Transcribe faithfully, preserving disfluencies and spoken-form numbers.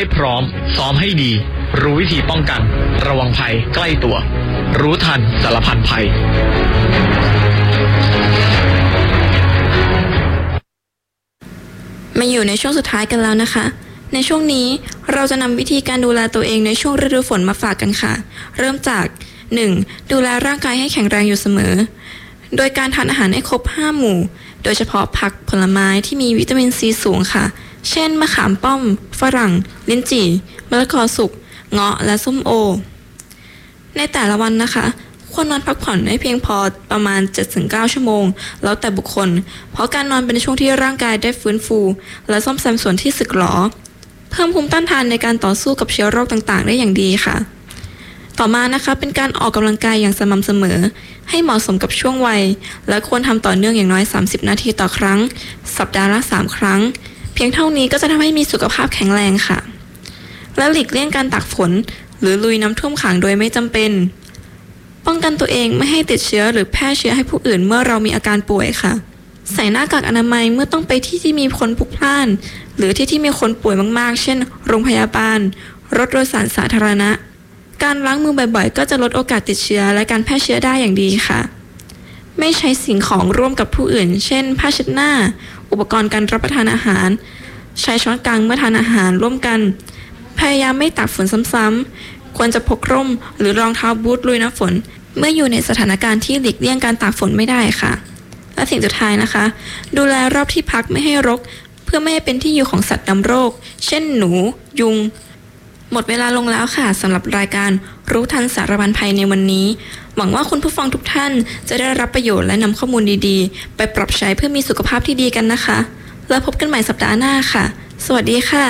พร้อมซ้อมให้ดีรู้วิธีป้องกันระวังภัยใกล้ตัวรู้ทันสารพันภัยมาอยู่ในช่วงสุดท้ายกันแล้วนะคะในช่วงนี้เราจะนำวิธีการดูแลตัวเองในช่วงฤดูฝนมาฝากกันค่ะเริ่มจาก หนึ่ง. ดูแลร่างกายให้แข็งแรงอยู่เสมอโดยการทานอาหารให้ครบห้าหมู่โดยเฉพาะผักผลไม้ที่มีวิตามินซีสูงค่ะเช่นมะขามป้อมฝรั่งลิ้นจี่มะละกอสุกเงาะและส้มโอในแต่ละวันนะคะควรนอนพักผ่อนให้เพียงพอประมาณ เจ็ดถึงเก้า ชั่วโมงแล้วแต่บุคคลเพราะการนอนเป็นช่วงที่ร่างกายได้ฟื้นฟูและซ่อมแซมส่วนที่สึกหรอเพิ่มภูมิต้านทานในการต่อสู้กับเชื้อโรคต่างๆได้อย่างดีค่ะต่อมานะคะเป็นการออกกำลังกายอย่างสม่ำเสมอให้เหมาะสมกับช่วงวัยและควรทำต่อเนื่องอย่างน้อยสามสิบนาทีต่อครั้งสัปดาห์ละสามครั้งเพียงเท่านี้ก็จะทำให้มีสุขภาพแข็งแรงค่ะและหลีกเลี่ยงการตากฝนหรือลุยน้ำท่วมขังโดยไม่จำเป็นป้องกันตัวเองไม่ให้ติดเชื้อหรือแพร่เชื้อให้ผู้อื่นเมื่อเรามีอาการป่วยค่ะใส่หน้ากากอนามัยเมื่อต้องไปที่ที่มีคนพลุกพล่านหรือที่ที่มีคนป่วยมากๆเช่นโรงพยาบาลรถโดยสารสาธารณะการล้างมือบ่อยๆก็จะลดโอกาสติดเชื้อและการแพร่เชื้อได้อย่างดีค่ะไม่ใช้สิ่งของร่วมกับผู้อื่นเช่นผ้าเช็ดหน้าอุปกรณ์การรับประทานอาหารใช้ช้อนกลางเมื่อทานอาหารร่วมกันพยายามไม่ตากฝนซ้ำๆควรจะพกร่มหรือรองเท้าบูทลุยน้ำฝนเมื่ออยู่ในสถานการณ์ที่หลีกเลี่ยงการตากฝนไม่ได้ค่ะและสิ่งสุดท้ายนะคะดูแลรอบที่พักไม่ให้รกเพื่อไม่ให้เป็นที่อยู่ของสัตว์นำโรคเช่นหนูยุงหมดเวลาลงแล้วค่ะสำหรับรายการรู้ทันสารพันภัยในวันนี้หวังว่าคุณผู้ฟังทุกท่านจะได้รับประโยชน์และนำข้อมูลดีๆไปปรับใช้เพื่อมีสุขภาพที่ดีกันนะคะแล้วพบกันใหม่สัปดาห์หน้าค่ะสวัสดีค่ะ